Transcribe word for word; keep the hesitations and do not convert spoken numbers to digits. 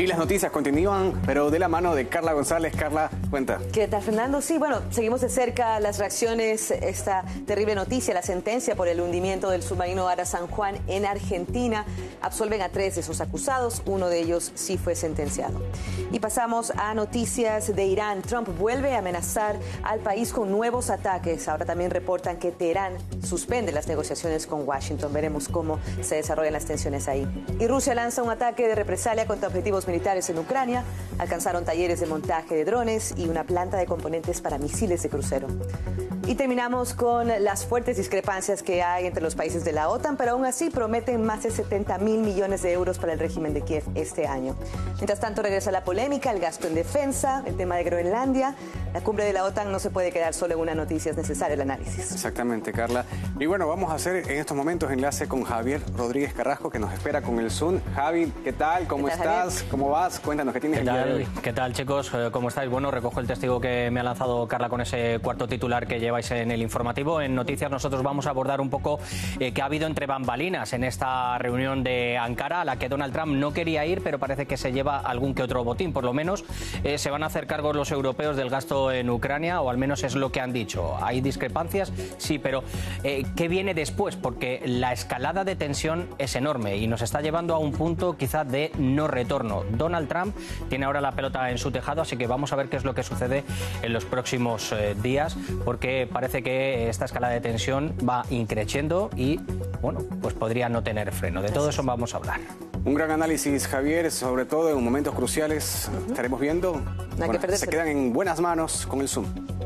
Y las noticias continúan, pero de la mano de Carla González. Carla, cuenta. ¿Qué tal, Fernando? Sí, bueno, seguimos de cerca las reacciones, esta terrible noticia, la sentencia por el hundimiento del submarino Ara San Juan en Argentina. Absolven a tres de sus acusados, uno de ellos sí fue sentenciado. Y pasamos a noticias de Irán. Trump vuelve a amenazar al país con nuevos ataques. Ahora también reportan que Teherán suspende las negociaciones con Washington. Veremos cómo se desarrollan las tensiones ahí. Y Rusia lanza un ataque de represalia contra objetivos militares en Ucrania. Alcanzaron talleres de montaje de drones y una planta de componentes para misiles de crucero. Y terminamos con las fuertes discrepancias que hay entre los países de la OTAN, pero aún así prometen más de setenta mil millones de euros para el régimen de Kiev este año. Mientras tanto regresa la polémica, el gasto en defensa, el tema de Groenlandia. La cumbre de la OTAN no se puede quedar solo en una noticia, es necesario el análisis. Exactamente, Carla. Y bueno, vamos a hacer en estos momentos enlace con Javier Rodríguez Carrasco, que nos espera con el Zoom. Javi, ¿qué tal? ¿Cómo ¿Qué tal, estás? Javier? ¿Cómo vas? Cuéntanos, ¿qué tienes ¿Qué el día de tal? hoy? ¿Qué tal, chicos? ¿Cómo estáis? Bueno, recojo el testigo que me ha lanzado Carla con ese cuarto titular que lleváis en el informativo. En Noticias nosotros vamos a abordar un poco eh, qué ha habido entre bambalinas en esta reunión de Ankara, a la que Donald Trump no quería ir, pero parece que se lleva algún que otro botín. Por lo menos eh, se van a hacer cargos los europeos del gasto en Ucrania, o al menos es lo que han dicho. ¿Hay discrepancias? Sí, pero eh, ¿qué viene después? Porque la escalada de tensión es enorme y nos está llevando a un punto quizá de no retorno. Donald Trump tiene ahora la pelota en su tejado, así que vamos a ver qué es lo que sucede en los próximos eh, días, porque parece que esta escalada de tensión va increciendo y, bueno, pues podría no tener freno. De todo eso vamos a hablar. Un gran análisis, Javier, sobre todo en momentos cruciales. Uh-huh. Estaremos viendo. No hay bueno, que perderse. Se quedan en buenas manos con el Zoom.